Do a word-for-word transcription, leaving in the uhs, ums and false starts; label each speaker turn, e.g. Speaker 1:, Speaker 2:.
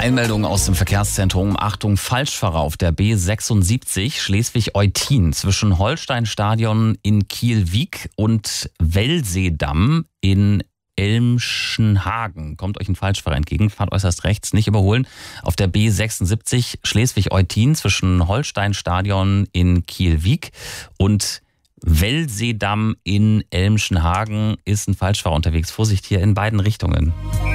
Speaker 1: Einmeldung aus dem Verkehrszentrum. Achtung, Falschfahrer auf der B sechsundsiebzig Schleswig-Eutin zwischen Holsteinstadion in Kiel-Wiek und Wellseedamm in Elmschenhagen. Kommt euch ein Falschfahrer entgegen, fahrt äußerst rechts, nicht überholen. Auf der B sechsundsiebzig Schleswig-Eutin zwischen Holsteinstadion in Kiel-Wiek und Wellseedamm in Elmschenhagen ist ein Falschfahrer unterwegs. Vorsicht hier in beiden Richtungen.